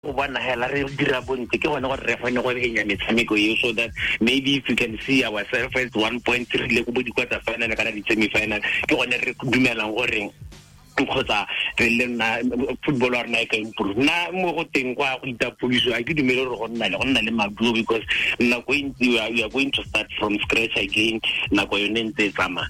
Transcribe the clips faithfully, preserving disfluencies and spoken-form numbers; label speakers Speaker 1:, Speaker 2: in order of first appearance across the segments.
Speaker 1: o bona hela re dira bonte ke gona gore re gone go benya metshameko eo, so that maybe if we can see ourselves as one point three le go di quarter final kana di semi final ke gone re dumelang gore kgotsa re le nna football wa rena e ka improve na mo go teng kwa go itapuliso a ke dumele gore go nna le go nna le maduo, because nako e ntse we are going to start from scratch again nako yone ntse tsama.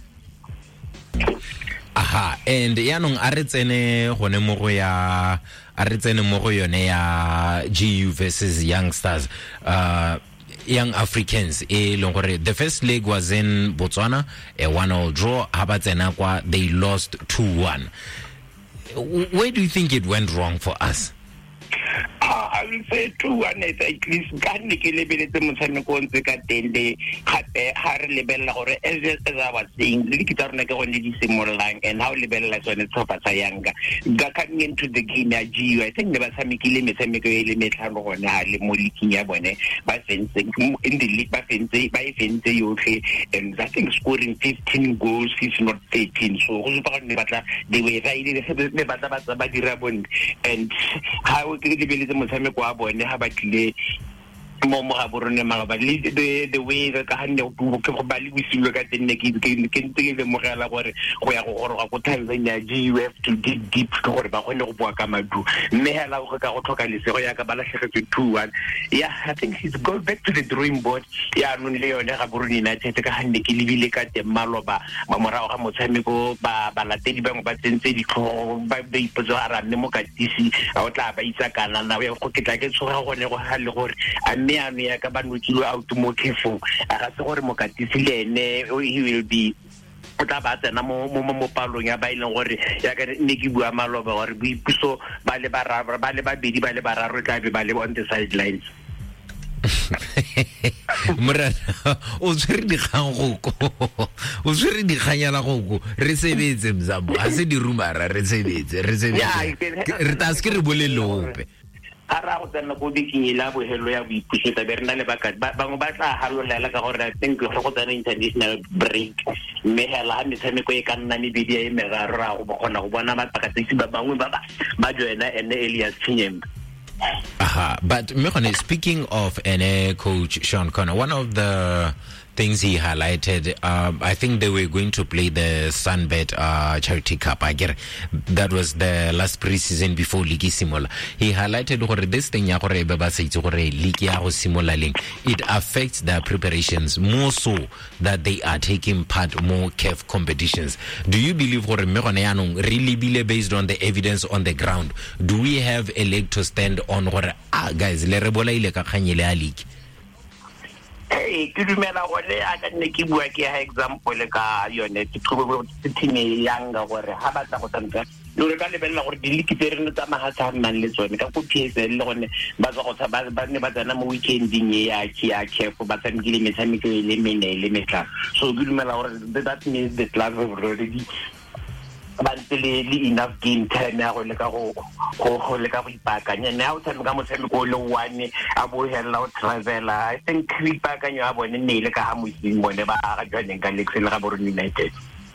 Speaker 2: Aha, and yaanong a re tsene gone mo go ya a re tsene mo go yone ya G U versus Youngsters, uh Young Africans. E leng gore the first leg was in Botswana, a one all draw. Ha ba tsena kwa, they lost two one. Where do you think it went wrong for us?
Speaker 1: Uh, I will say two one at least can ke lebeletse motshameko ntse ka tende gape ha re lebella gore as I was saying le ke tsarona ke gone di simololang, and how lebella tsone tsopa tsa Yanga ga coming into the game ya G U. I think ne ba tshamekile metshameko e le metlhano gone ha le mo leaking ya bone ba fentse in the league ba fentse ba fentse yotlhe, and I think scoring fifteen goals if not thirteen, so go tsopa ne batla they were right le batla ba ba dira bone, and how ke lebeletse motshameko wa bone ha ba tlile mo mo ga borone maaba the the way ka hanne go ke go ba le busilwe ka tenne ke ke ke le mogela gore go ya go goroga go Tanzania G U have to dig deep gore ba gone go bua ka madu mme hela go ka go tlhoka lesego ya ka ba la tlhegetse two one. Yeah, I think he's go back to the drawing board. Ya no le yone ga borone United ka hanne ke lebile ka temaloba mamorao ga motshameko ba ba latedi bangwe ba tsentse di tlhogo ba ba ipotsa ara nne mo katisi a o tla ba itsa kana na go ke tla ke tsoga gone go ha le gore a ya ya ka ba notilo out mo kefo a ga se gore mokatisi le ene he will be o tla ba tsena mo mo mo palong ya ba ileng gore ya ka ne ke bua maloba gore boipuso ba le ba ra ba le ba bedi ba le ba ra re tla be ba le on the sidelines.
Speaker 2: Mora o tsere di kgang go o tsere di khanyala go re sebetse mzambo a se di rumara re sebetse re sebetse re taske re bolelope
Speaker 1: ara go tsena go dikinyela bo hello ya boipusetsa be rena le baka bangwe ba tla halolela ka gore I think go go tsena international break mme hela ha metshameko e ka nna le bidia e meraro ra go bona go bona ba pakatsi ba bangwe ba ba joina ene Elias Chinyemba.
Speaker 2: Aha, but Mekone, speaking of N A coach Sean Connor, one of the things he highlighted, um, I think they were going to play the Sunbet uh, Charity Cup. I get it. That was the last preseason before League Simola. He highlighted gore this thing ya gore ba ba se itse gore league ya go simola leng, it affects their preparations more so that they are taking part more C A F competitions. Do you believe gore Mekone yanong really bile based on the evidence on the ground? Do we have a leg to stand on gore ah guys le re bola ile ka khanyele ya league?
Speaker 1: Hey, ke dumela gore a ka nne ke bua ke ha example ka yone ke tlobo tshine Yanga gore ha ba tla go tsantsa le re ka lebella gore di league tse rena tsa mahatsa nang le tsone ka go P S L le gone ba tsa go ba ba ne ba tsana mo weekending ya ki ya C A F ba tshamekile metshameko le mene le metla, so ke dumela gore that means the club have already ba ntele enough game time ya go le ka go go le ka go ipakanya ne a o tshameka motshameko le one a bo hela o travela. I think ipakanya a bone ne le ka ha moising bone ba ga jwaneng ka Lex le ga Borone United.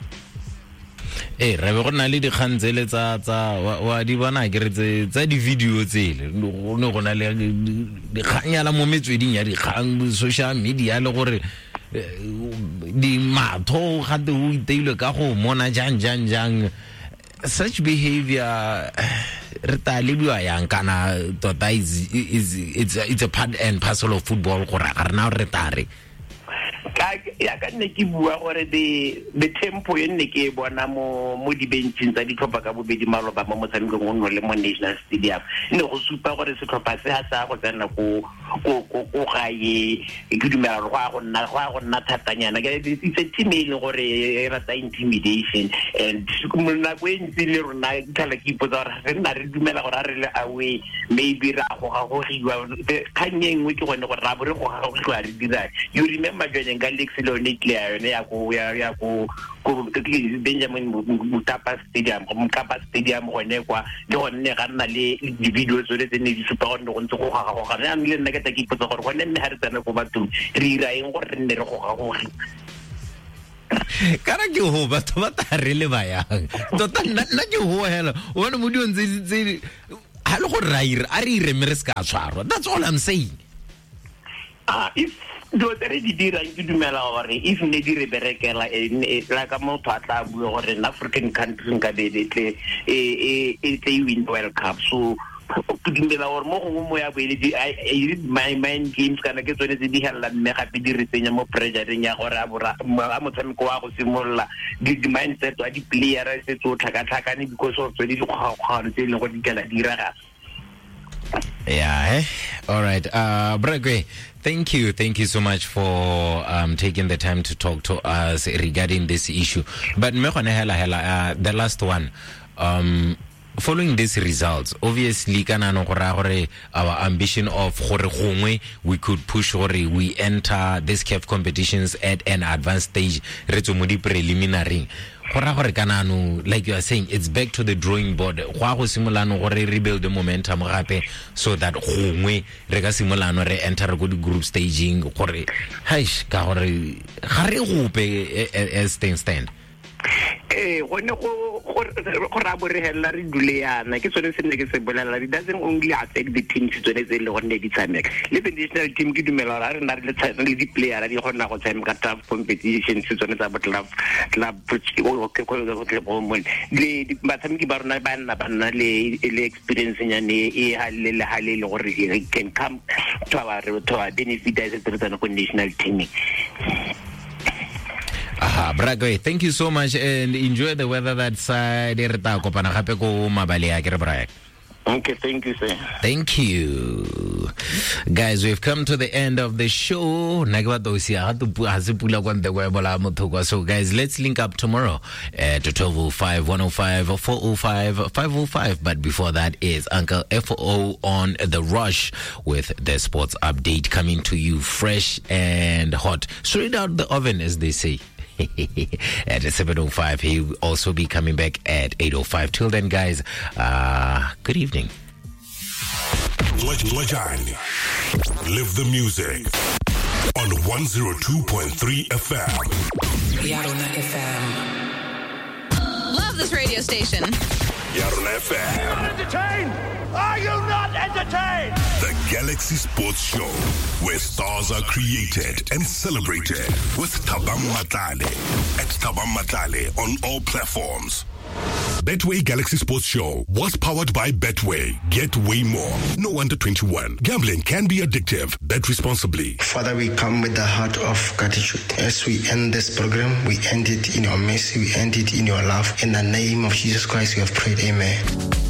Speaker 2: Eh re be go na le dikgang tsele tsa tsa wa di bona ke re tsa di video tsele go ne go na le dikganyala mo metsweding ya dikgang social media le gore di matho ga te o iteile ka go mona jang jang jang such behavior re ta lebiwa yang kana tota is it's it's a part and parcel of football go ra ga rena re tare
Speaker 1: ka ya ka nne ke bua gore the the tempo e nne ke bona mo mo di benching tsa ditlhopha ka bobedi maloba mo motshameko go nno le mo National Stadium ne go supa gore setlhopha se ha sa go tsena go go go gae ke dumela go go nna go nna thatanyana ke it's a team e le gore e rata intimidation, and mona go ntse le rona kala ke ipotsa gore re nna re dumela gore re le away maybe ra go ga go riwa kanyeng we ke gone gore ra bore go ga go tla re dira. You remember joining Alex Leone clear ne ya go ya ya go go Benjamin Mkapa Stadium Mkapa Stadium gone kwa le gone ga nna le di video tsole tse ne di supa go go ntse go ga go ga nna le nna ke ta ke ipotsa gore gone ne ha re tsena go batho re ira eng gore re ne re go ga go
Speaker 2: kana ke ho batho ba ta re le ba yang tota nna ke ho hela o bona mo di ontse ha le go ra ire a re ire me re ska tshwarwa. That's all I'm saying.
Speaker 1: Ah, if do tere di dira ke dumela gore if ne di re berekela la ka mo patla bua gore in African countries ka be tle e e e win World Cup. So ke dumela gore mo go mo ya bele di I read my mind games kana ke tsone tse di hella mme gape di re tsenya mo pressureng ya gore a bora a motshameko wa go simolla di mindset wa di player se tso tlhaka tlhakane because of tsedi di kgagano tse le go di kala dira ga.
Speaker 2: Yeah, eh? All right. Uh, Bregwe, thank you. Thank you so much for um, taking the time to talk to us regarding this issue. But uh, the last one, um, following these results, obviously, our ambition of we could push we enter this C A F competitions at an advanced stage, preliminary. Like you are saying, it's back to the drawing board. Rebuild the momentum so that we enter good group staging. As things stand.
Speaker 1: Eh gone go go ra bore hella re duleana ke tsone se ne ke se bolela it doesn't only affect the team tsone tse le gone di tshameka le the national team ke dumela ra re na le tshameka le di player ra di gona go tshameka tough competition se tsone tsa club club o ke go go ke bo mo le di batshameki ba rona ba nna ba nna le le experience nyane e halele halele gore e can come to our to our benefit as a national team.
Speaker 2: Aha, Bregwe, thank you so much and enjoy the weather that side.
Speaker 1: Okay, thank you, sir.
Speaker 2: Thank you. Guys, we've come to the end of the show. So, guys, let's link up tomorrow at twelve oh five, one oh five, four oh five, five oh five. But before that is Uncle F O on The Rush with the sports update coming to you fresh and hot. Straight out the oven, as they say. At seven oh five, he will also be coming back at eight oh five. Till then, guys, uh, good evening.
Speaker 3: Live the music on one oh two point three F M.
Speaker 4: Yarona F M. Love this radio station.
Speaker 3: Yarona F M.
Speaker 5: Are you not entertained? Are you not entertained?
Speaker 3: The Galaxy Sports Show, where stars are created and celebrated with Thabang Matlale at Thabang Matlale on all platforms. Betway Galaxy Sports Show was powered by Betway. Get way more. No under twenty-one. Gambling can be addictive. Bet responsibly.
Speaker 6: Father, we come with the heart of gratitude. As we end this program, we end it in your mercy. We end it in your love. In the name of Jesus Christ, we have prayed. Amen.